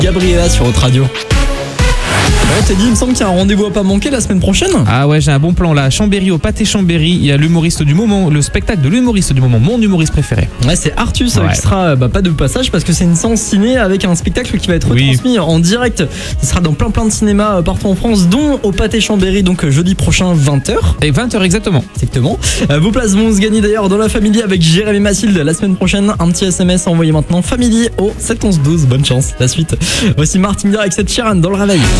Gabriella sur Haute Radio. Ouais, Teddy, il me semble qu'il y a un rendez-vous à pas manquer la semaine prochaine. Ah ouais, j'ai un bon plan là. À Chambéry, au Pâté Chambéry, il y a l'humoriste du moment, le spectacle de l'humoriste du moment, mon humoriste préféré. Ouais, c'est Artus Ouais. qui sera pas de passage parce que c'est une séance ciné avec un spectacle qui va être retransmis en direct. Ça sera dans plein de cinémas partout en France, dont au Pâté Chambéry, donc jeudi prochain 20h. Et 20h exactement. Exactement. Vos places vont se gagner d'ailleurs dans la Family avec Jérémy Mathilde la semaine prochaine. Un petit SMS envoyé maintenant Family au 71112. Bonne chance. La suite. Voici Martin Garrix avec cette Sheeran dans le réveil.